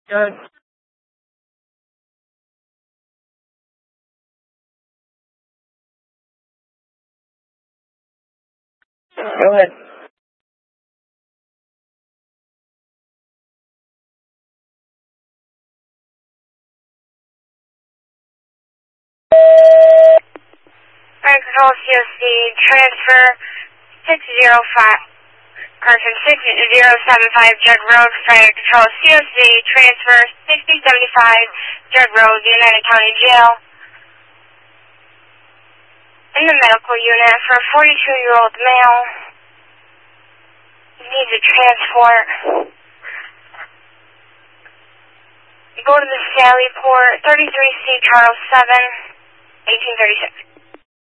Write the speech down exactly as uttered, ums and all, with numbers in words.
Good. Go ahead. Fire Control C O C, transfer six zero five, correction, six zero seven five Judd Road, Fire Control C O C, transfer sixty seventy-five Judd Road, United County Jail. In the medical unit for a forty-two-year-old male. He needs a transport. Go to the Sally Port, thirty-three C Charles seven, eighteen thirty-six.